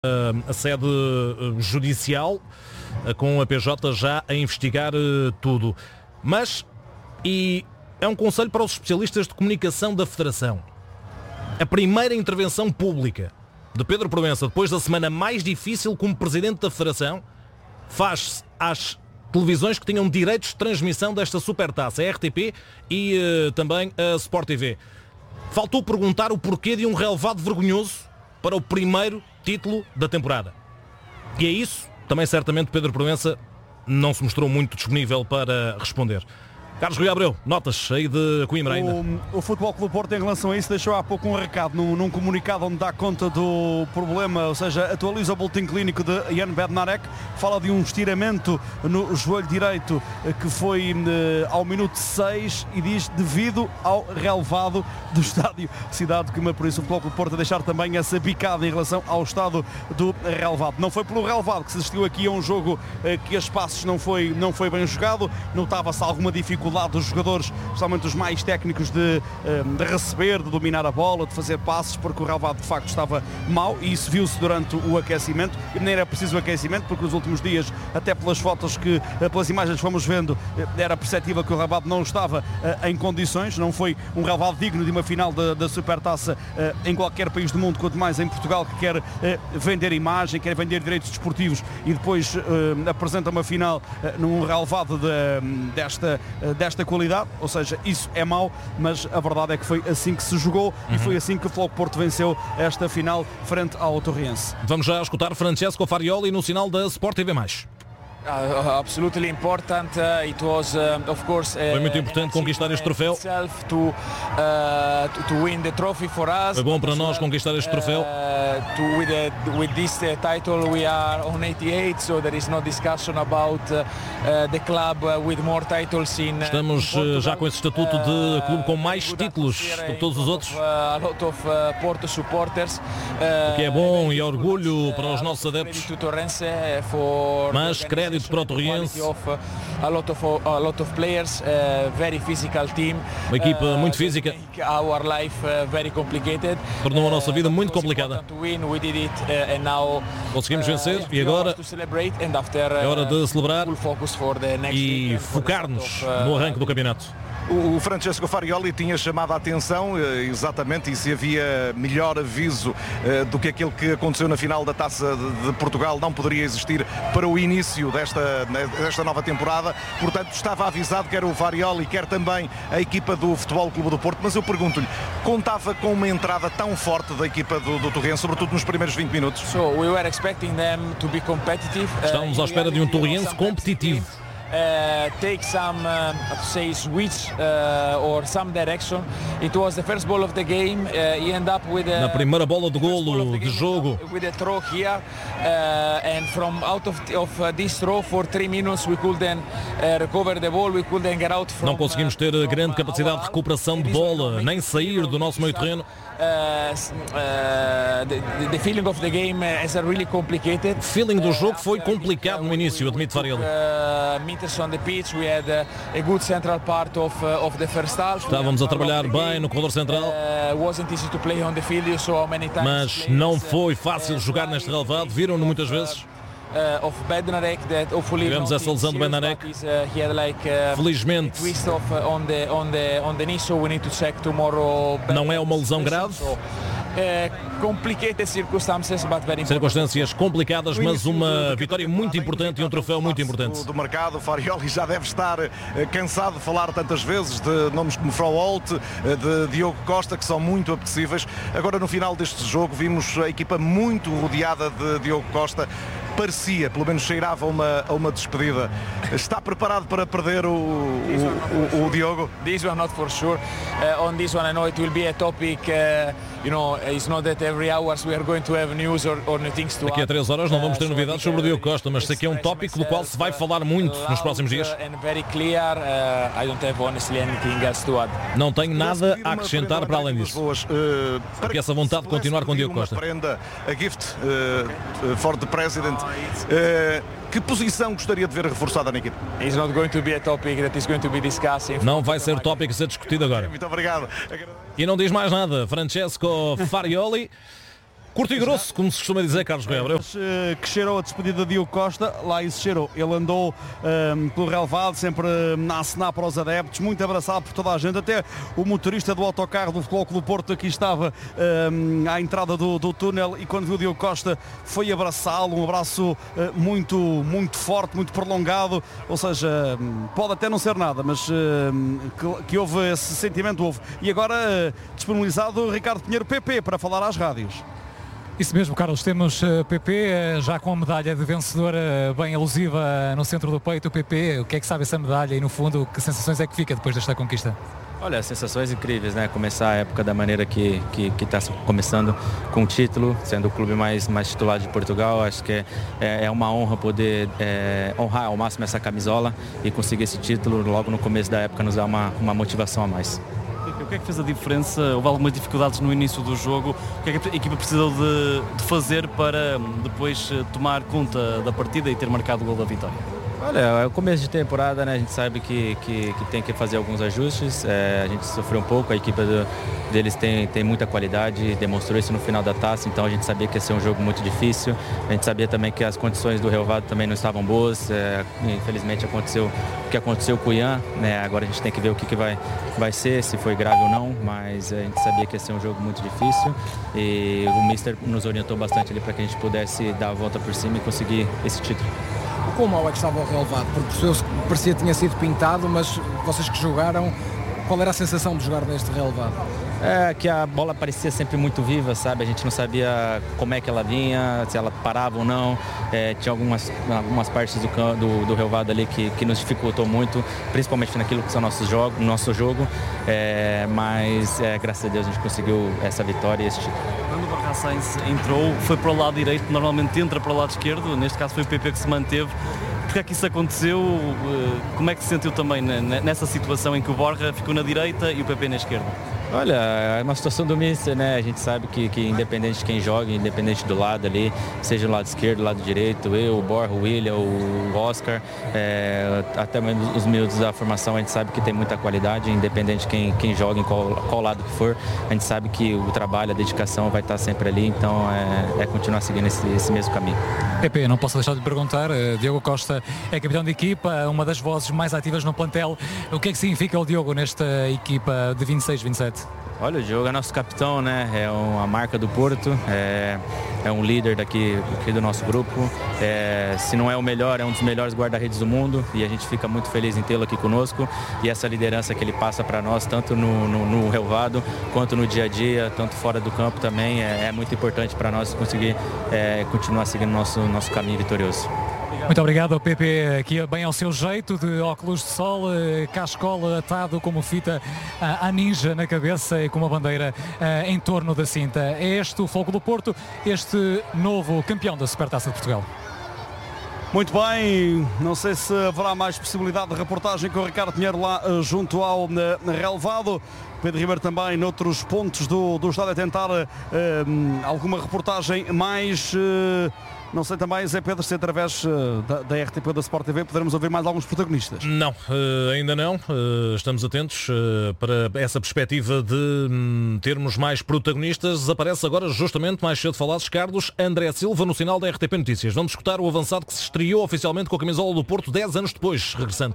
a sede judicial, com a PJ já a investigar tudo. Mas, e é um conselho para os especialistas de comunicação da Federação, a primeira intervenção pública de Pedro Proença, depois da semana mais difícil como Presidente da Federação, faz-se às televisões que tinham direitos de transmissão desta supertaça, a RTP e também a Sport TV. Faltou perguntar o porquê de um relevado vergonhoso para o primeiro título da temporada. E é isso, também certamente Pedro Proença não se mostrou muito disponível para responder. Carlos Rui Abreu, notas aí de Coimbra ainda. O Futebol Clube do Porto, em relação a isso, deixou há pouco um recado num comunicado onde dá conta do problema, ou seja, atualiza o boletim clínico de Jan Bednarek, fala de um estiramento no joelho direito que foi ao minuto 6 e diz devido ao relevado do estádio Cidade de Coimbra. Por isso o Futebol Clube do Porto a deixar também essa bicada em relação ao estado do relevado. Não foi pelo relevado que se assistiu aqui a um jogo que a espaços não foi bem jogado, notava-se alguma dificuldade dos jogadores, especialmente os mais técnicos, de receber, de dominar a bola, de fazer passes, porque o relevado de facto estava mau e isso viu-se durante o aquecimento e nem era preciso o aquecimento, porque nos últimos dias, até pelas fotos pelas imagens que fomos vendo, era perceptível que o relevado não estava em condições, não foi um relevado digno de uma final da Supertaça em qualquer país do mundo, quanto mais em Portugal, que quer vender imagem, quer vender direitos desportivos e depois apresenta uma final num relevado desta qualidade, ou seja, isso é mau, mas a verdade é que foi assim que se jogou e foi assim que o Futebol Porto venceu esta final frente ao Torriense. Vamos já escutar Francesco Farioli no sinal da Sport TV+. Absolutely important. It was, of course, foi muito importante conquistar este troféu. To win the trophy for us. Foi bom para nós conquistar este troféu. With this title we are on 88, so there is no discussion about the club with more titles in. Estamos já com esse estatuto de clube com mais títulos do que todos os outros. A lot of Porto supporters. O que é bom e orgulho para os nossos adeptos. Mas crédito para o Torriense. A lot of players, very physical team. Uma equipa muito física. Our life very complicated. Tornou a nossa vida muito complicada. Conseguimos vencer e agora é hora de celebrar e focar-nos no arranque do campeonato. O Francesco Farioli tinha chamado a atenção exatamente, e se havia melhor aviso do que aquele que aconteceu na final da Taça de Portugal não poderia existir para o início desta nova temporada. Portanto, estava avisado, quer o Farioli, quer também a equipa do Futebol Clube do Porto. Mas eu pergunto-lhe, contava com uma entrada tão forte da equipa do Torriense, sobretudo nos primeiros 20 minutos? Estávamos à espera de um Torriense competitivo. Take some switch or some direction. It was the first ball of the game. He ended up with na primeira bola do golo de jogo. With a throw here, and from out of this throw for 3 minutes we couldn't recover the ball. We couldn't get out from. Não conseguimos ter grande capacidade de recuperação de bola, nem sair do nosso meio terreno. The feeling of the game is really complicated. O feeling do jogo foi complicado no início, admite Farioli. On the pitch, we had a good central part of the first half. Estávamos a trabalhar bem no corredor central. Wasn't easy to play on the field. You saw many times. Mas não foi fácil jogar neste relevado. Viram-no muitas vezes. Tivemos essa lesão de Bednarek. Felizmente não é uma lesão grave. Circunstâncias complicadas, mas uma vitória muito importante e um troféu muito importante. Do mercado, o Farioli já deve estar cansado de falar tantas vezes de nomes como Froholt, de Diogo Costa, que são muito apetecíveis. Agora, no final deste jogo, vimos a equipa muito rodeada de Diogo Costa. Parecia, pelo menos cheirava a uma despedida. Está preparado para perder o Diogo? This one not for sure. On this one I know it will be a topic. It's not that every hours we are going to have news or new things to add. Daqui a 3 horas não vamos ter novidades sobre o Diogo Costa, mas sei que é um tópico do qual se vai falar muito nos próximos dias. Não tenho nada a acrescentar para além disso. Porque essa vontade de continuar com o Diogo Costa. A gift for the president. Que posição gostaria de ver reforçada na equipe? Não vai ser tópico a ser discutido agora. Muito obrigado. E não diz mais nada. Francesco Farioli Curto e grosso, como se costuma dizer, Carlos Guebre. Que cheirou a despedida de Diogo Costa, lá isso cheirou. Ele andou pelo relevado, sempre a acenar para os adeptos, muito abraçado por toda a gente, até o motorista do autocarro do Futebol Clube do Porto aqui estava à entrada do túnel, e quando viu o Diogo Costa foi abraçá-lo, um abraço muito, muito forte, muito prolongado, ou seja, pode até não ser nada, mas que houve esse sentimento, houve. E agora disponibilizado Ricardo Pinheiro, PP, para falar às rádios. Isso mesmo, Carlos, temos PP já com a medalha de vencedor bem alusiva no centro do peito. O PP, o que é que sabe essa medalha e no fundo que sensações é que fica depois desta conquista? Olha, sensações incríveis, né? Começar a época da maneira que está começando, com o título, sendo o clube mais titular de Portugal. Acho que é uma honra poder honrar ao máximo essa camisola e conseguir esse título logo no começo da época nos dá uma motivação a mais. O que é que fez a diferença? Houve algumas dificuldades no início do jogo. O que é que a equipa precisou de fazer para depois tomar conta da partida e ter marcado o gol da vitória? Olha, é o começo de temporada, né? A gente sabe que tem que fazer alguns ajustes. A gente sofreu um pouco, a equipe deles tem muita qualidade, demonstrou isso no final da taça, então a gente sabia que ia ser um jogo muito difícil. A gente sabia também que as condições do relevado também não estavam boas. Infelizmente aconteceu o que aconteceu com o Ian, né? Agora a gente tem que ver o que vai ser, se foi grave ou não, mas a gente sabia que ia ser um jogo muito difícil e o Mister nos orientou bastante ali para que a gente pudesse dar a volta por cima e conseguir esse título. Quão mal é que estava o relevado? Porque parecia que tinha sido pintado, mas vocês que jogaram, qual era a sensação de jogar neste relevado? Que a bola parecia sempre muito viva, sabe? A gente não sabia como é que ela vinha, se ela parava ou não. Tinha algumas partes do relevado ali que nos dificultou muito, principalmente naquilo que são nosso jogo. Mas graças a Deus a gente conseguiu essa vitória e esse título. Quando o Borja Sainz entrou, foi para o lado direito, normalmente entra para o lado esquerdo, neste caso foi o PP que se manteve. Porque é que isso aconteceu? Como é que se sentiu também nessa situação em que o Borja ficou na direita e o PP na esquerda? Olha, é uma situação do Mister, né? A gente sabe que independente de quem joga, independente do lado ali, seja o lado esquerdo, o lado direito, eu, o Borja, o William, o Oscar, até mesmo os miúdos da formação, a gente sabe que tem muita qualidade, independente de quem joga, em qual lado que for, a gente sabe que o trabalho, a dedicação vai estar sempre ali, então continuar seguindo esse mesmo caminho. PP, não posso deixar de perguntar, Diogo Costa é capitão de equipa, uma das vozes mais ativas no plantel. O que é que significa o Diogo nesta equipa de 26-27? Olha, o Diogo é nosso capitão, né? É uma marca do Porto, é um líder aqui do nosso grupo. Se não é o melhor, é um dos melhores guarda-redes do mundo e a gente fica muito feliz em tê-lo aqui conosco. E essa liderança que ele passa para nós, tanto no relvado quanto no dia a dia, tanto fora do campo também, é muito importante para nós conseguir continuar seguindo nosso caminho vitorioso. Muito obrigado ao PP, aqui bem ao seu jeito, de óculos de sol, cascola atado como fita à ninja na cabeça e com uma bandeira em torno da cinta. É este o Fogo do Porto, este novo campeão da Supertaça de Portugal. Muito bem, não sei se haverá mais possibilidade de reportagem com o Ricardo Pinheiro lá junto ao relevado. Pedro Ribeiro também noutros pontos do estádio a tentar alguma reportagem mais... Não sei também, Zé Pedro, se através da RTP ou da Sport TV poderemos ouvir mais alguns protagonistas. Não, ainda não. Estamos atentos para essa perspectiva de termos mais protagonistas. Aparece agora, justamente mais cedo falados, Carlos André Silva no sinal da RTP Notícias. Vamos escutar o avançado que se estreou oficialmente com a camisola do Porto 10 anos depois, regressando.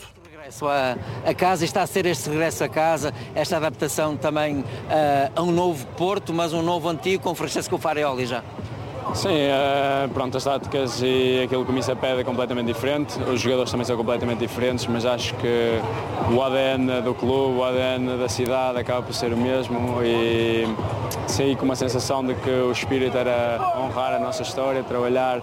A casa, está a ser este regresso a casa, esta adaptação também a um novo Porto, mas um novo antigo com Francesco Farioli já. Sim, pronto, as táticas e aquilo que o Mister pede é completamente diferente, os jogadores também são completamente diferentes, mas acho que o ADN do clube, o ADN da cidade acaba por ser o mesmo e saí com uma sensação de que o espírito era honrar a nossa história, trabalhar,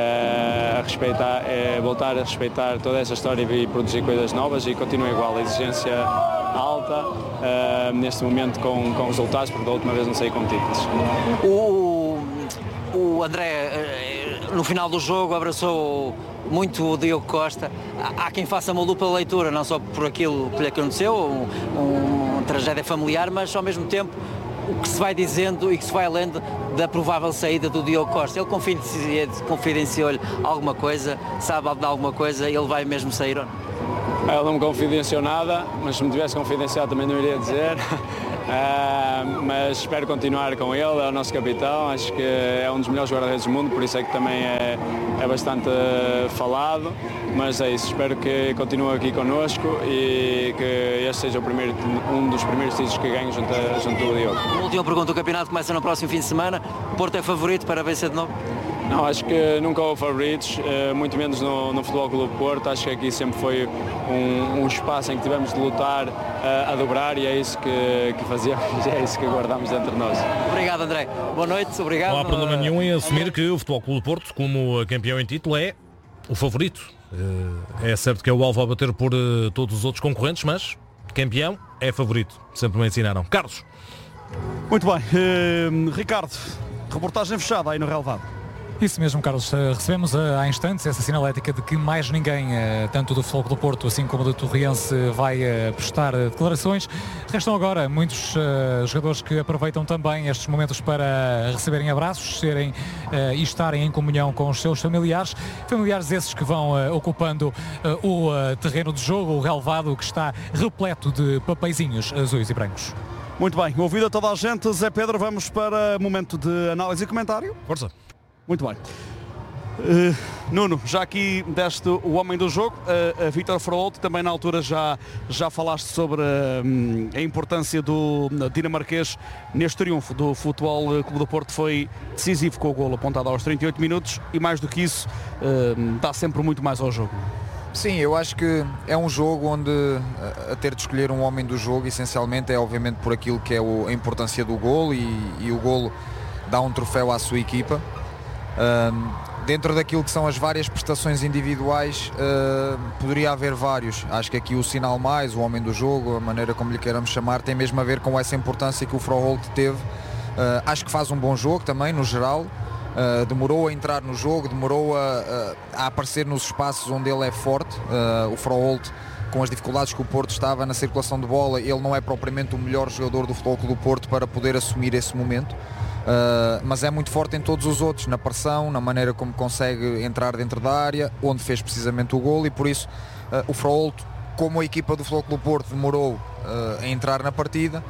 a respeitar, voltar a respeitar toda essa história e produzir coisas novas e continua igual, a exigência alta, neste momento com resultados, porque da última vez não saí com títulos. O André, no final do jogo, abraçou muito o Diogo Costa. Há quem faça uma dupla leitura, não só por aquilo que lhe aconteceu, uma tragédia familiar, mas ao mesmo tempo o que se vai dizendo e que se vai lendo da provável saída do Diogo Costa. Ele confidenciou-lhe alguma coisa, sabe de alguma coisa, ele vai mesmo sair ou não? Ele não me confidenciou nada, mas se me tivesse confidenciado também não iria dizer. mas espero continuar com ele, é o nosso capitão, acho que é um dos melhores guarda-redes do mundo, por isso é que também é bastante falado, mas é isso, espero que continue aqui connosco e que este seja um dos primeiros títulos que ganho junto ao Diogo. Uma última pergunta, o campeonato começa no próximo fim de semana, o Porto é favorito para vencer de novo? Não, acho que nunca houve favoritos, muito menos no Futebol Clube do Porto. Acho que aqui sempre foi um espaço em que tivemos de lutar a dobrar e é isso que fazíamos, é isso que guardamos dentro de nós. Obrigado, André. Boa noite, obrigado. Não há problema nenhum em assumir que o Futebol Clube do Porto, como campeão em título, é o favorito. É certo que é o alvo a bater por todos os outros concorrentes, mas campeão é favorito. Sempre me ensinaram. Carlos. Muito bem. Ricardo, reportagem fechada aí no relevado. Isso mesmo, Carlos. Recebemos há instantes essa sinalética de que mais ninguém, tanto do Futebol Clube do Porto assim como do Torriense, vai prestar declarações. Restam agora muitos jogadores que aproveitam também estes momentos para receberem abraços, e estarem em comunhão com os seus familiares. Familiares esses que vão ocupando o terreno de jogo, o relevado que está repleto de papeizinhos azuis e brancos. Muito bem. Ouvido a toda a gente, Zé Pedro, vamos para momento de análise e comentário. Força. Muito bem. Nuno, já aqui deste o homem do jogo, Vítor Froholt, também na altura já falaste sobre a importância do dinamarquês neste triunfo do Futebol Clube do Porto. Foi decisivo com o golo apontado aos 38 minutos e mais do que isso, dá sempre muito mais ao jogo. Sim, eu acho que é um jogo onde a ter de escolher um homem do jogo essencialmente é obviamente por aquilo que é a importância do golo e o golo dá um troféu à sua equipa. Dentro daquilo que são as várias prestações individuais, poderia haver vários. Acho que aqui o sinal mais, o homem do jogo, a maneira como lhe queiramos chamar, tem mesmo a ver com essa importância que o Froholt teve. Acho que faz um bom jogo também, no geral. Demorou a entrar no jogo, demorou a aparecer nos espaços onde ele é forte. O Froholt, com as dificuldades que o Porto estava na circulação de bola, ele não é propriamente o melhor jogador do Futebol Clube do Porto para poder assumir esse momento. Mas é muito forte em todos os outros, na pressão, na maneira como consegue entrar dentro da área, onde fez precisamente o golo, e por isso o Froholt, como a equipa do Futebol Clube do Porto demorou a entrar na partida,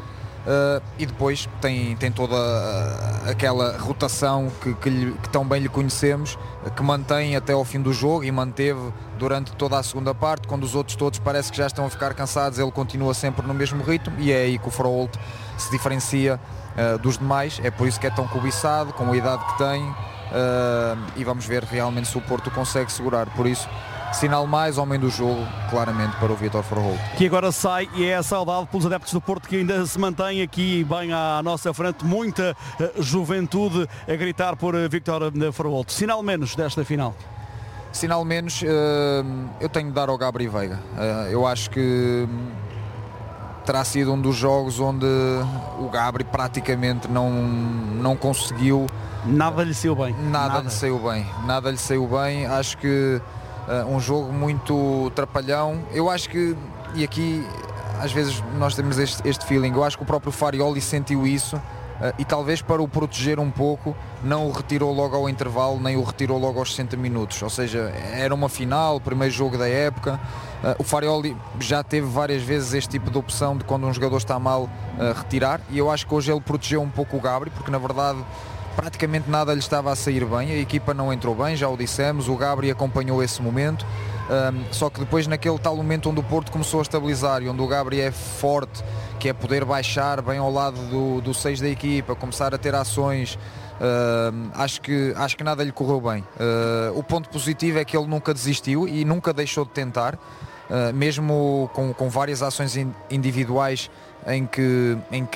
e depois tem toda aquela rotação que tão bem lhe conhecemos, que mantém até ao fim do jogo e manteve durante toda a segunda parte. Quando os outros todos parece que já estão a ficar cansados, ele continua sempre no mesmo ritmo, e é aí que o Froholt se diferencia dos demais. É por isso que é tão cobiçado, com a idade que tem, e vamos ver realmente se o Porto consegue segurar. Por isso, sinal mais, homem do jogo, claramente para o Vítor Froholt. Que agora sai e é saudado pelos adeptos do Porto, que ainda se mantém aqui bem à nossa frente, muita juventude a gritar por Vítor Froholt. Sinal menos desta final? Sinal menos, eu tenho de dar ao Gabri Veiga. Eu acho que terá sido um dos jogos onde o Gabri praticamente não conseguiu. Nada lhe saiu bem. Nada lhe saiu bem. Acho que um jogo muito trapalhão. Eu acho que, e aqui às vezes nós temos este feeling, eu acho que o próprio Farioli sentiu isso, e talvez para o proteger um pouco não o retirou logo ao intervalo, nem o retirou logo aos 60 minutos. Ou seja, era uma final, primeiro jogo da época. O Farioli já teve várias vezes este tipo de opção de quando um jogador está mal retirar, e eu acho que hoje ele protegeu um pouco o Gabri, porque na verdade praticamente nada lhe estava a sair bem, a equipa não entrou bem, já o dissemos, o Gabri acompanhou esse momento, só que depois naquele tal momento onde o Porto começou a estabilizar e onde o Gabri é forte, que é poder baixar bem ao lado do 6 da equipa, começar a ter ações, acho que nada lhe correu bem. O ponto positivo é que ele nunca desistiu e nunca deixou de tentar, mesmo com várias ações individuais em que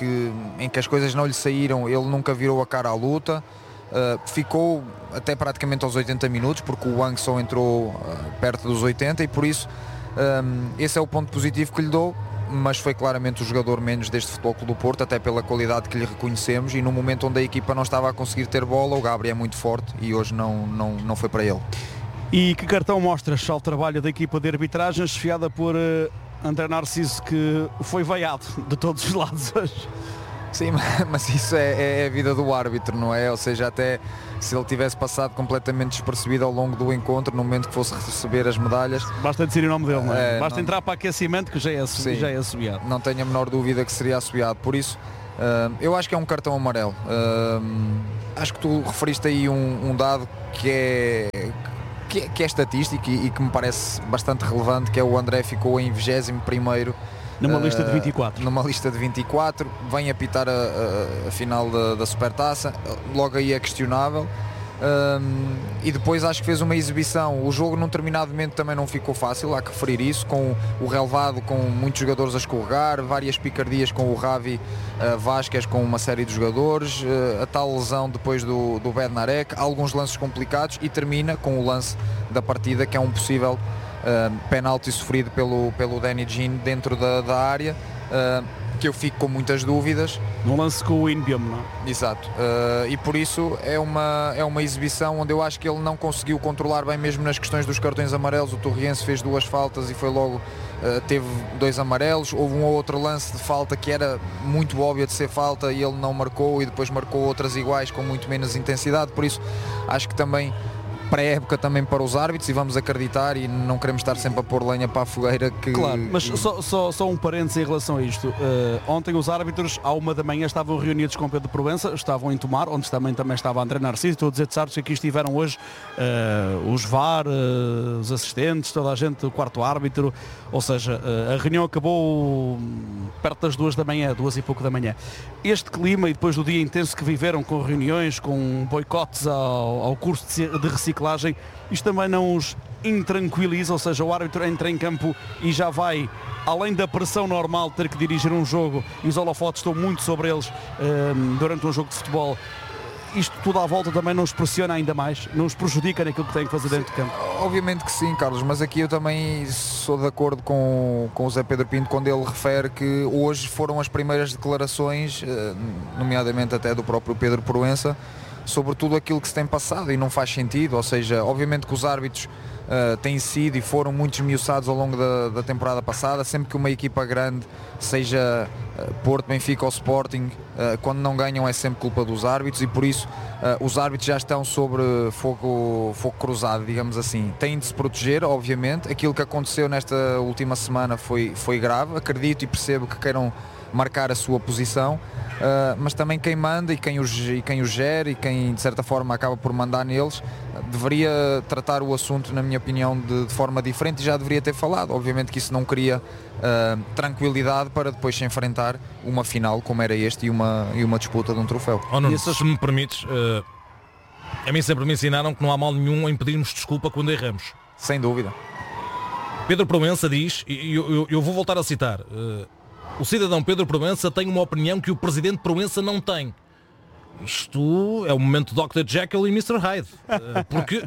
as coisas não lhe saíram, ele nunca virou a cara à luta. Ficou até praticamente aos 80 minutos, porque o Wang só entrou perto dos 80, e por isso esse é o ponto positivo que lhe dou. Mas foi claramente o jogador menos deste Futebol Clube do Porto, até pela qualidade que lhe reconhecemos, e no momento onde a equipa não estava a conseguir ter bola, o Gabri é muito forte e hoje não foi para ele. E que cartão mostras ao trabalho da equipa de arbitragem, chefiada por André Narciso, que foi vaiado de todos os lados hoje? Sim, mas isso é a vida do árbitro, não é? Ou seja, até se ele tivesse passado completamente despercebido ao longo do encontro, no momento que fosse receber as medalhas... Basta dizer o nome dele, não é? Basta entrar para aquecimento que já é assobiado. Não tenho a menor dúvida que seria assobiado. Por isso, eu acho que é um cartão amarelo. Acho que tu referiste aí um dado que é estatístico e que me parece bastante relevante, que é o André ficou em 21º numa lista de 24. Numa lista de 24, vem apitar a final da Supertaça, logo aí é questionável. E depois acho que fez uma exibição. O jogo num determinado momento também não ficou fácil, há que referir isso, com o relevado, com muitos jogadores a escorregar, várias picardias com o Ravi Vázquez, com uma série de jogadores, a tal lesão depois do Bednarek, alguns lances complicados, e termina com o lance da partida, que é um possível penalti sofrido pelo Danny Jean dentro da área, que eu fico com muitas dúvidas. No lance com o Inbiam, não é? Exato. E por isso é uma exibição onde eu acho que ele não conseguiu controlar bem, mesmo nas questões dos cartões amarelos. O Torriense fez 2 faltas e foi logo, teve 2 amarelos. Houve um ou outro lance de falta que era muito óbvio de ser falta e ele não marcou, e depois marcou outras iguais com muito menos intensidade. Por isso acho que também pré-época também para os árbitros, e vamos acreditar e não queremos estar sempre a pôr lenha para a fogueira. Claro, mas só um parênteses em relação a isto. Ontem os árbitros à 1 da manhã estavam reunidos com Pedro Proença, estavam em Tomar, onde também estava André Narciso. Estou a dizer de árbitros que aqui estiveram hoje os VAR, os assistentes, toda a gente, o quarto árbitro, ou seja, a reunião acabou perto das 2 da manhã, 2 e pouco da manhã. Este clima, e depois do dia intenso que viveram, com reuniões, com boicotes ao curso de reciclagem, isto também não os intranquiliza, ou seja, o árbitro entra em campo e já vai, além da pressão normal de ter que dirigir um jogo, e os holofotes estão muito sobre eles durante um jogo de futebol. Isto tudo à volta também não os pressiona ainda mais, não os prejudica naquilo que têm que fazer dentro de campo? Obviamente que sim, Carlos, mas aqui eu também sou de acordo com o Zé Pedro Pinto quando ele refere que hoje foram as primeiras declarações, nomeadamente até do próprio Pedro Proença, sobre tudo aquilo que se tem passado, e não faz sentido. Ou seja, obviamente que os árbitros têm sido e foram muito esmiuçados ao longo da temporada passada. Sempre que uma equipa grande, seja Porto, Benfica ou Sporting, quando não ganham é sempre culpa dos árbitros, e por isso os árbitros já estão sobre fogo cruzado, digamos assim. Têm de se proteger, obviamente. Aquilo que aconteceu nesta última semana foi grave. Acredito e percebo que queiram marcar a sua posição, mas também quem manda e quem os gera e quem de certa forma acaba por mandar neles deveria tratar o assunto, na minha opinião, de forma diferente, e já deveria ter falado. Obviamente que isso não cria tranquilidade para depois se enfrentar uma final como era este e uma disputa de um troféu. Nuno, se me permites, a mim sempre me ensinaram que não há mal nenhum em pedirmos desculpa quando erramos. Sem dúvida. Pedro Proença diz, e eu vou voltar a citar, o cidadão Pedro Proença tem uma opinião que o presidente Proença não tem. Isto é o momento Dr. Jekyll e Mr. Hyde. Porque,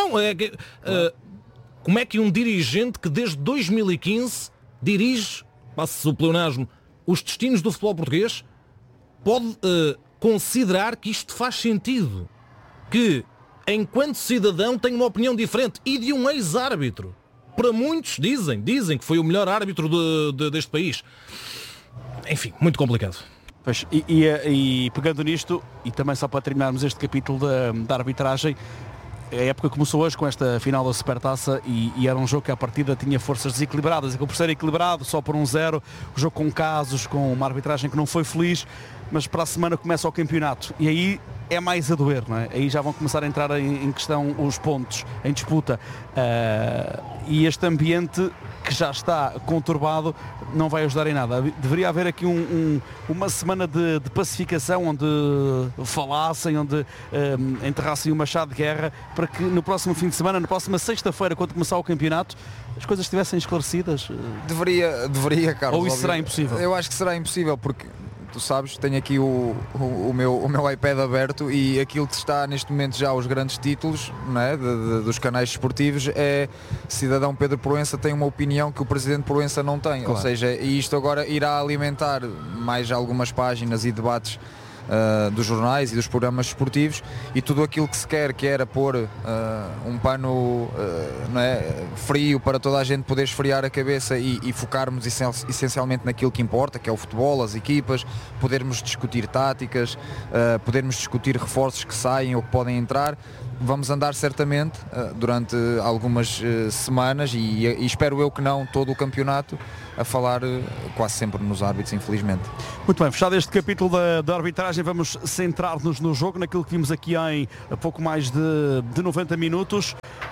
como é que um dirigente que desde 2015 dirige, passa-se o pleonasmo, os destinos do futebol português, pode considerar que isto faz sentido? Que, enquanto cidadão, tem uma opinião diferente, e de um ex-árbitro. Para muitos dizem que foi o melhor árbitro deste país. Enfim, muito complicado. Pois, e pegando nisto, e também só para terminarmos este capítulo da arbitragem, a época começou hoje com esta final da Supertaça e era um jogo que à partida tinha forças desequilibradas. Acabou por ser equilibrado, só por 1-0, o jogo com casos, com uma arbitragem que não foi feliz, mas para a semana começa o campeonato e aí é mais a doer, não é? Aí já vão começar a entrar em questão os pontos em disputa, e este ambiente que já está conturbado não vai ajudar em nada. Deveria haver aqui uma semana de pacificação, onde falassem, onde enterrassem uma chá de guerra, para que no próximo fim de semana, na próxima sexta-feira, quando começar o campeonato, as coisas estivessem esclarecidas. Deveria, Carlos. Ou isso será impossível? Eu acho que será impossível, porque tu sabes, tenho aqui o meu iPad aberto, e aquilo que está neste momento já os grandes títulos, não é, dos canais esportivos, é cidadão Pedro Proença tem uma opinião que o presidente Proença não tem. Claro. Ou seja, e isto agora irá alimentar mais algumas páginas e debates dos jornais e dos programas esportivos, e tudo aquilo que se quer, que era pôr um pano não é, frio para toda a gente poder esfriar a cabeça e focarmos essencialmente naquilo que importa, que é o futebol, as equipas, podermos discutir táticas, podermos discutir reforços que saem ou que podem entrar. Vamos andar certamente durante algumas semanas e espero eu que não todo o campeonato a falar quase sempre nos árbitros, infelizmente. Muito bem, fechado este capítulo da arbitragem, vamos centrar-nos no jogo, naquilo que vimos aqui em pouco mais de 90 minutos.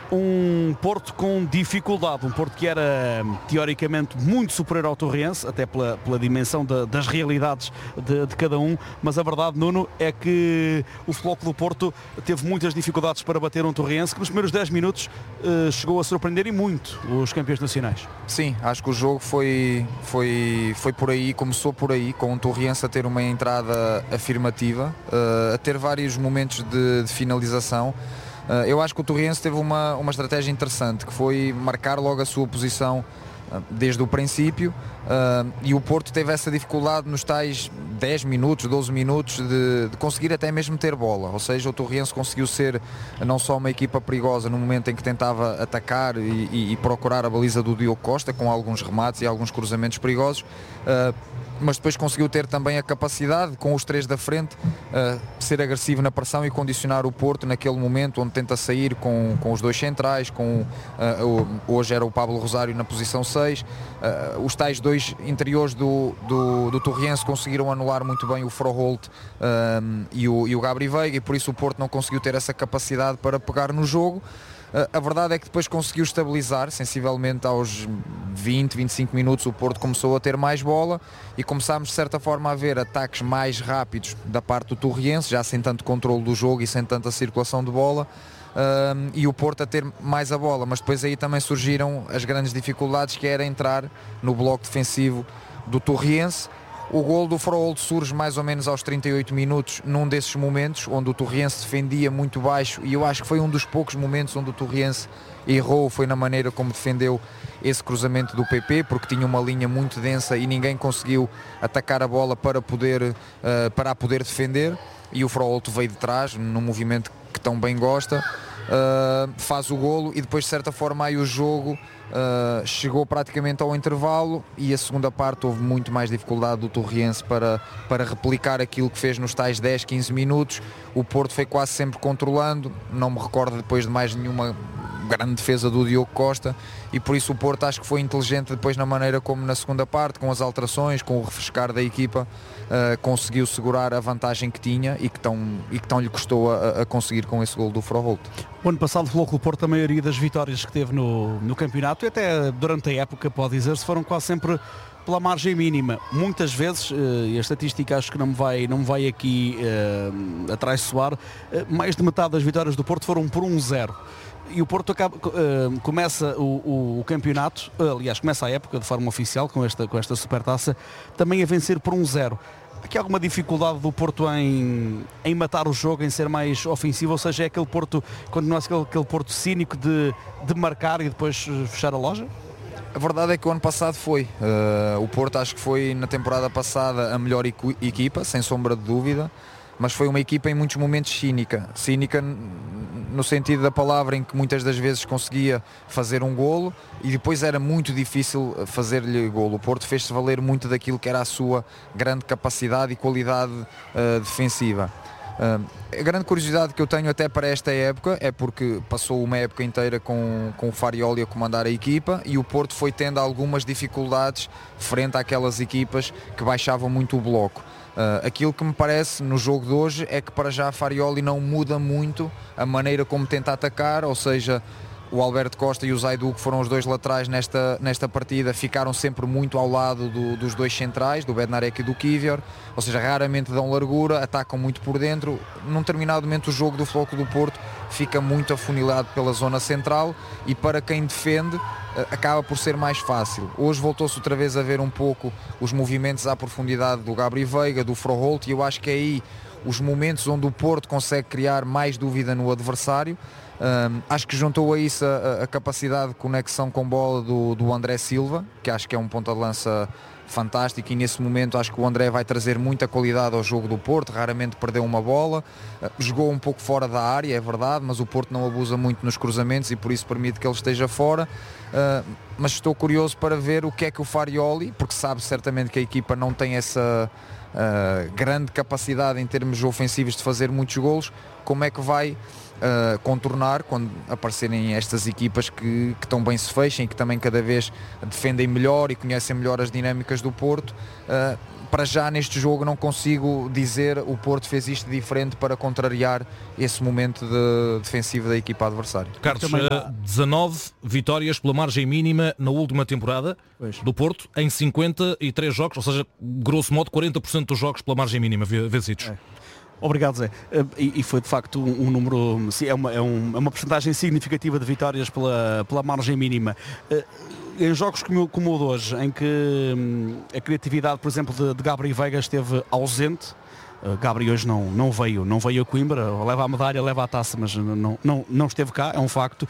Um Porto com dificuldade, um Porto que era teoricamente muito superior ao Torrense, até pela dimensão das realidades de cada um, mas a verdade, Nuno, é que o Futebol Clube do Porto teve muitas dificuldades para bater um Torrense que nos primeiros 10 minutos chegou a surpreender e muito os campeões nacionais. Sim, acho que o jogo foi por aí, começou por aí, com o Torrense a ter uma entrada afirmativa, a ter vários momentos de finalização. Eu acho que o Torrense teve uma estratégia interessante, que foi marcar logo a sua posição desde o princípio, e o Porto teve essa dificuldade nos tais 10 minutos, 12 minutos de conseguir até mesmo ter bola, ou seja, o Torrense conseguiu ser não só uma equipa perigosa no momento em que tentava atacar e procurar a baliza do Diogo Costa com alguns remates e alguns cruzamentos perigosos, mas depois conseguiu ter também a capacidade, com os três da frente, ser agressivo na pressão e condicionar o Porto naquele momento onde tenta sair com os dois centrais, hoje era o Pablo Rosário na posição 6, os tais dois interiores do Torrense conseguiram anular muito bem o Froholt e o Gabri Veiga, e por isso o Porto não conseguiu ter essa capacidade para pegar no jogo. A verdade é que depois conseguiu estabilizar, sensivelmente aos 20, 25 minutos o Porto começou a ter mais bola e começámos de certa forma a ver ataques mais rápidos da parte do Torrense, já sem tanto controle do jogo e sem tanta circulação de bola, e o Porto a ter mais a bola, mas depois aí também surgiram as grandes dificuldades, que era entrar no bloco defensivo do Torrense. O gol do Froholt surge mais ou menos aos 38 minutos, num desses momentos onde o Torrense defendia muito baixo, e eu acho que foi um dos poucos momentos onde o Torrense errou, foi na maneira como defendeu esse cruzamento do PP, porque tinha uma linha muito densa e ninguém conseguiu atacar a bola para a poder defender, e o Froholt veio de trás, num movimento que tão bem gosta, faz o golo, e depois de certa forma aí o jogo chegou praticamente ao intervalo, e a segunda parte houve muito mais dificuldade do Torrense para replicar aquilo que fez nos tais 10, 15 minutos. O Porto foi quase sempre controlando, não me recordo depois de mais nenhuma grande defesa do Diogo Costa, e por isso o Porto acho que foi inteligente depois na maneira como na segunda parte, com as alterações, com o refrescar da equipa, conseguiu segurar a vantagem que tinha e que tão lhe custou a conseguir com esse gol do Froholt. O ano passado o Futebol Clube do Porto, a maioria das vitórias que teve no campeonato e até durante a época, pode dizer-se, foram quase sempre pela margem mínima. Muitas vezes, e a estatística acho que não me vai aqui atraiçoar, mais de metade das vitórias do Porto foram por 1-0. E o Porto começa o campeonato, aliás, começa a época de forma oficial com esta supertaça, também a vencer por 1-0. Aqui há alguma dificuldade do Porto em matar o jogo, em ser mais ofensivo, ou seja, é aquele Porto, continua a ser aquele Porto cínico de marcar e depois fechar a loja? A verdade é que o ano passado foi. O Porto acho que foi na temporada passada a melhor equipa, sem sombra de dúvida, mas foi uma equipa em muitos momentos cínica no sentido da palavra, em que muitas das vezes conseguia fazer um golo e depois era muito difícil fazer-lhe golo. O Porto fez-se valer muito daquilo que era a sua grande capacidade e qualidade defensiva. A grande curiosidade que eu tenho até para esta época é porque passou uma época inteira com o Farioli a comandar a equipa, e o Porto foi tendo algumas dificuldades frente àquelas equipas que baixavam muito o bloco. Aquilo que me parece no jogo de hoje é que para já Farioli não muda muito a maneira como tenta atacar, ou seja, o Alberto Costa e o Zaidu, que foram os dois laterais nesta partida, ficaram sempre muito ao lado dos dois centrais, do Bednarek e do Kivior, ou seja, raramente dão largura, atacam muito por dentro. Num determinado momento o jogo do Futebol Clube do Porto fica muito afunilado pela zona central, e para quem defende acaba por ser mais fácil. Hoje voltou-se outra vez a ver um pouco os movimentos à profundidade do Gabri Veiga, do Froholt, e eu acho que é aí os momentos onde o Porto consegue criar mais dúvida no adversário. Acho que juntou a isso a capacidade de conexão com bola do André Silva, que acho que é um ponta de lança fantástico, e nesse momento acho que o André vai trazer muita qualidade ao jogo do Porto. Raramente perdeu uma bola, jogou um pouco fora da área, é verdade, mas o Porto não abusa muito nos cruzamentos e por isso permite que ele esteja fora. Mas estou curioso para ver o que é que o Farioli, porque sabe certamente que a equipa não tem essa grande capacidade em termos ofensivos de fazer muitos golos, como é que vai contornar quando aparecerem estas equipas que tão bem se fechem e que também cada vez defendem melhor e conhecem melhor as dinâmicas do Porto. Para já neste jogo não consigo dizer o Porto fez isto diferente para contrariar esse momento defensivo da equipa adversária. Carlos, 19 vitórias pela margem mínima na última temporada do Porto em 53 jogos, ou seja, grosso modo 40% dos jogos pela margem mínima vencidos. Obrigado, Zé. E foi de facto um número, sim, é uma porcentagem significativa de vitórias pela margem mínima. Em jogos como o de hoje, em que a criatividade, por exemplo, de Gabriel Veiga esteve ausente, Gabriel hoje não veio a Coimbra, leva a medalha, leva a taça, mas não esteve cá, é um facto.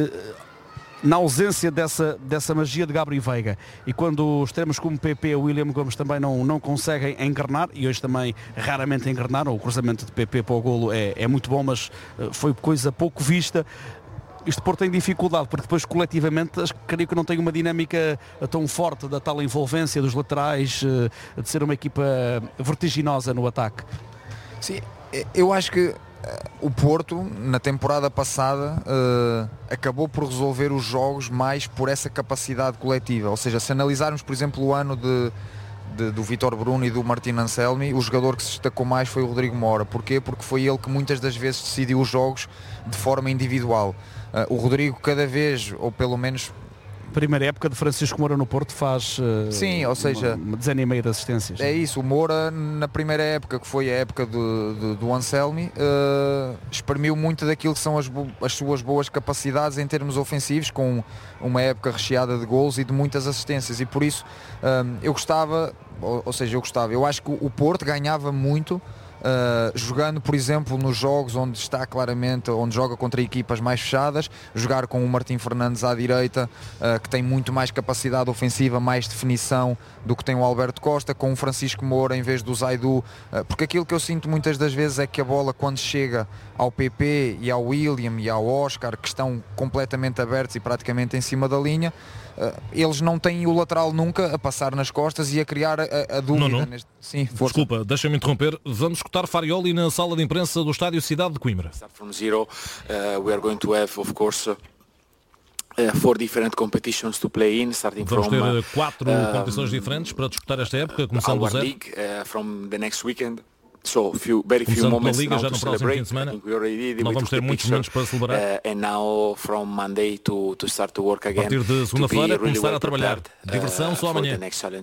Na ausência dessa magia de Gabriel Veiga, e quando extremos como PP e William Gomes também não conseguem engrenar, e hoje também raramente engrenaram, o cruzamento de PP para o golo é muito bom, mas foi coisa pouco vista. Este Porto tem dificuldade, porque depois coletivamente creio que não tem uma dinâmica tão forte da tal envolvência dos laterais, de ser uma equipa vertiginosa no ataque. Sim, eu acho que o Porto na temporada passada acabou por resolver os jogos mais por essa capacidade coletiva, ou seja, se analisarmos por exemplo o ano do Vítor Bruno e do Martin Anselmi, o jogador que se destacou mais foi o Rodrigo Mora. Porquê? Porque foi ele que muitas das vezes decidiu os jogos de forma individual. O Rodrigo cada vez, ou pelo menos primeira época de Francisco Moura no Porto faz sim, ou seja, uma dezena e meia de assistências. É isso, o Moura na primeira época, que foi a época do Anselmi, exprimiu muito daquilo que são as suas boas capacidades em termos ofensivos, com uma época recheada de gols e de muitas assistências, e por isso eu acho que o Porto ganhava muito jogando, por exemplo, nos jogos onde joga contra equipas mais fechadas, jogar com o Martim Fernandes à direita, que tem muito mais capacidade ofensiva, mais definição do que tem o Alberto Costa, com o Francisco Moura em vez do Zaidu, porque aquilo que eu sinto muitas das vezes é que a bola, quando chega ao PP e ao William e ao Oscar, que estão completamente abertos e praticamente em cima da linha, eles não têm o lateral nunca a passar nas costas e a criar a dúvida. Não. Sim, desculpa, deixa-me interromper. Vamos escutar Farioli na sala de imprensa do estádio Cidade de Coimbra. From zero, we are going to have, of course, 4 different competitions to play in, starting Vamos from ter 4 competições diferentes para disputar esta época, começando do zero. League, from the next weekend. So very few moments Liga, now já to no próximo celebrate. fim de semana. Não Não vamos ter muitos momentos para celebrar. And now from Monday to start to work again. A partir de segunda-feira começar well a trabalhar. Diversão só amanhã.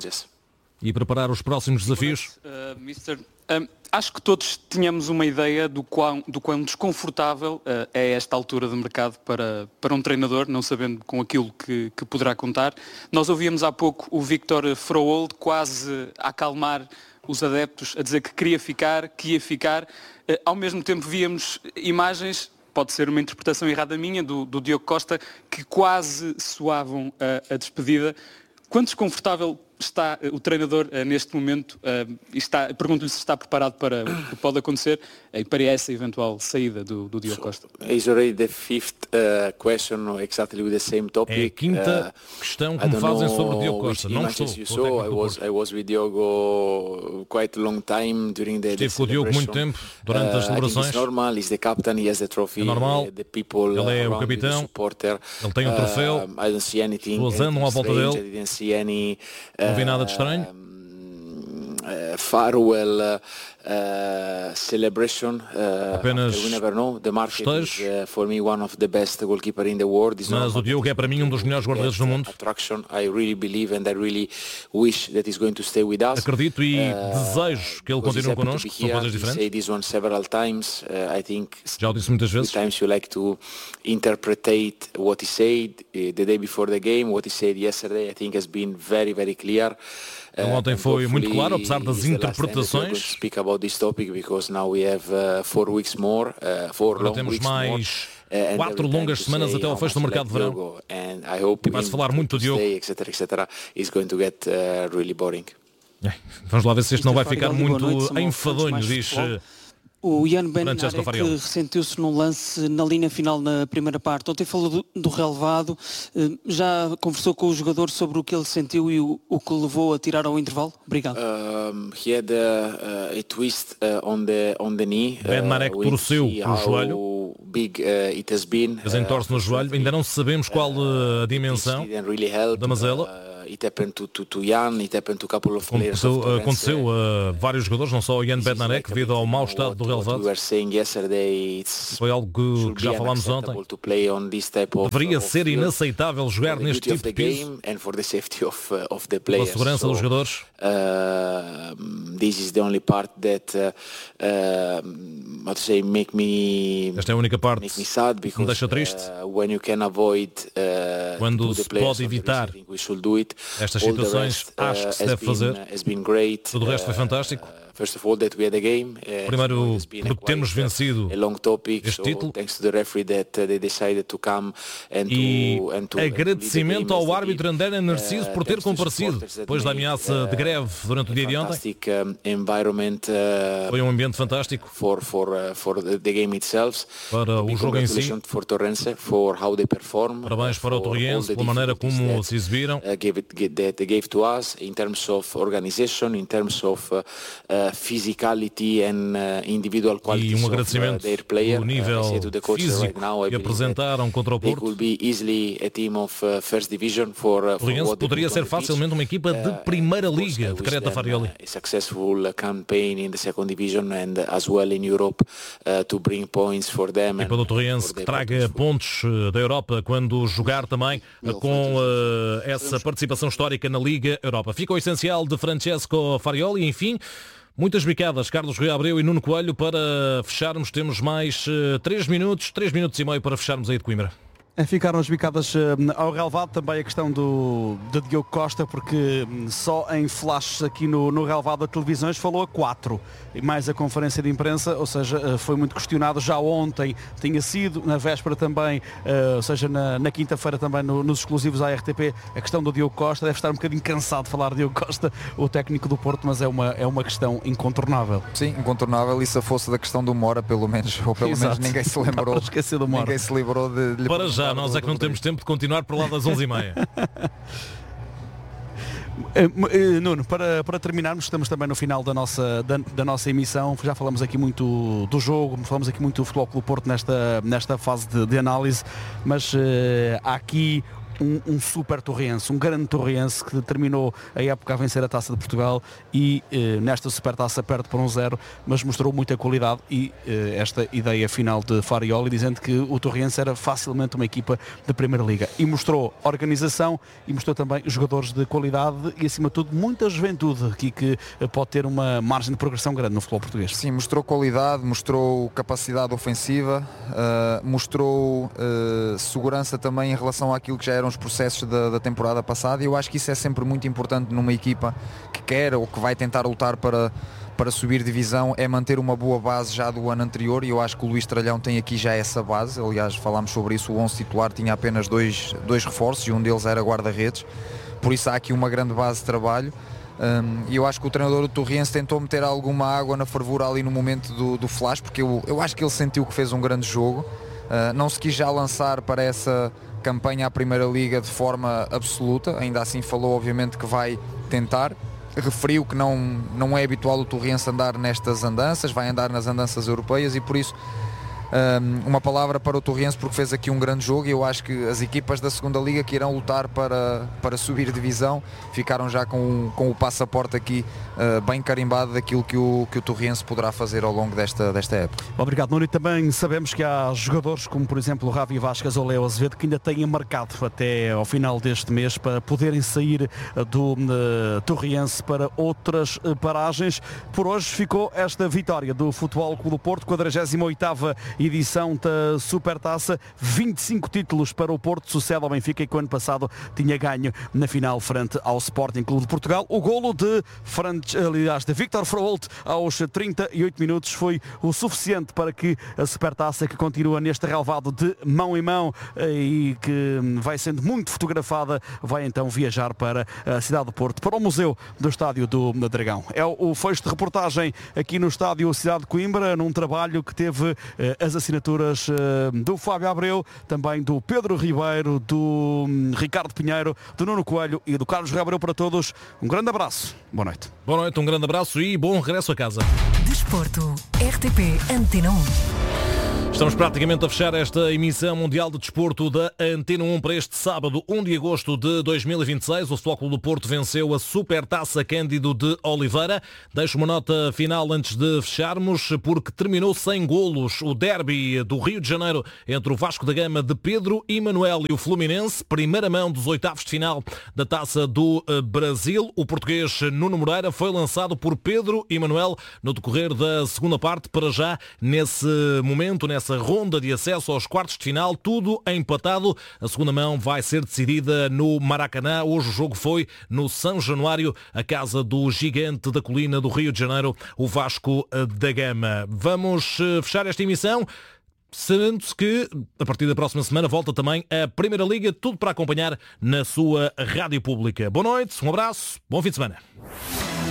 E preparar os próximos desafios. Mister, acho que todos tínhamos uma ideia do quão desconfortável é esta altura de mercado para um treinador, não sabendo com aquilo que poderá contar. Nós ouvíamos há pouco o Victor Froholt quase a acalmar os adeptos, a dizer que queria ficar, que ia ficar. Ao mesmo tempo víamos imagens, pode ser uma interpretação errada minha, do Diogo Costa, que quase soavam a despedida. Quão desconfortável está o treinador neste momento? Pergunto-lhe se está preparado para o que pode acontecer e para essa eventual saída do Diogo Costa. Is already the fifth question exactly with the same topic. É a quinta questão que me fazem sobre o Diogo Costa. Não estou. I was with Diogo quite a long time during the Estive com o Diogo muito tempo durante as celebrações. Normal, he's the captain, he has the trophy. É normal. The people ele é o capitão. Ele tem um troféu. I don't see anything. As pessoas andam à volta dele. I didn't see any. Não vi nada de estranho. Farewell celebration. Apenas we never know. The market is for me one of the best goalkeeper in the world. Mas o Diogo é para mim um dos melhores guarda-redes do mundo. I really believe and I really wish that he's going to stay with us. Acredito e desejo que ele continue connosco. São coisas diferentes. This one several times. I think já o disse muitas vezes. Sometimes you like to interpret what he said the day before the game, what he said yesterday. I think has been very, very clear. Ontem foi muito claro, apesar das interpretações. Speak about this topic because now we have 4 weeks more, 4 long temos weeks mais more. 4 longas semanas até ao fecho do mercado de verão. E vai-se falar muito do Diogo. Vamos lá ver se este não vai ficar muito enfadonho, diz o Jan Bednarek Fariola. ressentiu-se num lance na linha final na primeira parte. Ontem falou do relevado, já conversou com o jogador sobre o que ele sentiu e o que levou a tirar ao intervalo? Obrigado. He had a twist on the knee. Bednarek torceu o joelho. It has been. Desentorce no joelho. Ainda não sabemos qual a dimensão da mazela. Aconteceu a vários jogadores, não só o Jan Bednarek, devido ao mau estado do relevado. Foi algo que já falámos ontem. Deveria ser inaceitável jogar neste tipo de piso pela segurança dos jogadores. Esta é a única parte que me deixa triste. Quando se pode evitar estas situações, acho que se deve fazer. Tudo o resto foi fantástico. Primeiro, porque temos vencido este título, e agradecimento ao árbitro André Narciso por ter comparecido depois da ameaça de greve durante o dia de ontem. Foi um ambiente fantástico para o jogo em si. Parabéns para o Torriense pela maneira como se exibiram. E um agradecimento pelo nível físico que apresentaram contra o Porto. O Torriense poderia ser facilmente uma equipa de primeira liga, decreta Farioli. E para o Torriense que traga pontos da Europa quando jogar também com essa participação histórica na Liga Europa. Fica o essencial de Francesco Farioli. Enfim, muitas bicadas, Carlos Rui Abreu e Nuno Coelho, para fecharmos. Temos mais 3 minutos e meio para fecharmos aí de Coimbra. Ficaram as bicadas ao relevado, também a questão de Diogo Costa, porque só em flashes aqui no relevado da televisões falou a 4, e mais a conferência de imprensa, ou seja, foi muito questionado. Já ontem tinha sido, na véspera também, ou seja, na quinta-feira também nos exclusivos à RTP, a questão do Diogo Costa. Deve estar um bocadinho cansado de falar de Diogo Costa, o técnico do Porto, mas é uma questão incontornável. Sim, incontornável, e se fosse da questão do Mora, pelo menos ninguém se lembrou. Ninguém se lembrou de para já. Nós é que não temos tempo de continuar para lá das 11h30. Nuno, para terminarmos, estamos também no final da nossa emissão. Já falamos aqui muito do jogo, falamos aqui muito do Futebol Clube Porto nesta fase de análise, mas há aqui um super torriense, um grande torriense que terminou a época a vencer a Taça de Portugal e nesta supertaça perde por 1-0, mas mostrou muita qualidade, e esta ideia final de Farioli, dizendo que o Torriense era facilmente uma equipa de Primeira Liga, e mostrou organização e mostrou também jogadores de qualidade e, acima de tudo, muita juventude aqui que pode ter uma margem de progressão grande no futebol português. Sim, mostrou qualidade, mostrou capacidade ofensiva, mostrou segurança também em relação àquilo que já eram os processos da temporada passada, e eu acho que isso é sempre muito importante numa equipa que quer ou que vai tentar lutar para subir divisão, é manter uma boa base já do ano anterior, e eu acho que o Luís Tralhão tem aqui já essa base. Aliás, falámos sobre isso, o 11 titular tinha apenas dois reforços e um deles era guarda-redes, por isso há aqui uma grande base de trabalho. E eu acho que o treinador do Torriense tentou meter alguma água na fervura ali no momento do flash, porque eu acho que ele sentiu que fez um grande jogo. Não se quis já lançar para essa campanha à Primeira Liga de forma absoluta, ainda assim falou obviamente que vai tentar, referiu que não é habitual o Torriense andar nestas andanças, vai andar nas andanças europeias, e por isso uma palavra para o Torriense, porque fez aqui um grande jogo, e eu acho que as equipas da segunda Liga que irão lutar para subir divisão ficaram já com o passaporte aqui bem carimbado daquilo que o Torriense poderá fazer ao longo desta época. Obrigado, Nuno. E também sabemos que há jogadores como, por exemplo, o Ravi Vasquez ou Leo Azevedo, que ainda têm marcado até ao final deste mês para poderem sair do Torriense para outras paragens. Por hoje ficou esta vitória do Futebol Clube do Porto, 48ª edição da Supertaça. 25 títulos para o Porto, sucede ao Benfica, que o ano passado tinha ganho na final frente ao Sporting Clube de Portugal. O golo de Viktor Fraholt aos 38 minutos foi o suficiente para que a Supertaça, que continua neste relvado de mão em mão e que vai sendo muito fotografada, vai então viajar para a cidade do Porto, para o Museu do Estádio do Dragão. É o fecho de reportagem aqui no Estádio Cidade de Coimbra, num trabalho que teve as assinaturas do Fábio Abreu, também do Pedro Ribeiro, do Ricardo Pinheiro, do Nuno Coelho e do Carlos Abreu. Para todos, um grande abraço. Boa noite. Boa noite, um grande abraço e bom regresso a casa. Desporto, RTP Antena 1. Estamos praticamente a fechar esta emissão mundial de desporto da Antena 1 para este sábado, 1 de agosto de 2026. O Futebol Clube do Porto venceu a Supertaça Cândido de Oliveira. Deixo uma nota final antes de fecharmos, porque terminou sem golos o derby do Rio de Janeiro entre o Vasco da Gama de Pedro e Manuel e o Fluminense. Primeira mão dos oitavos de final da Taça do Brasil. O português Nuno Moreira foi lançado por Pedro e Manuel no decorrer da segunda parte. Para já, nesse momento, nessa ronda de acesso aos quartos de final, tudo empatado. A segunda mão vai ser decidida no Maracanã. Hoje o jogo foi no São Januário, a casa do gigante da colina do Rio de Janeiro, o Vasco da Gama. Vamos fechar esta emissão sabendo-se que a partir da próxima semana volta também a Primeira Liga, tudo para acompanhar na sua rádio pública. Boa noite, um abraço, bom fim de semana.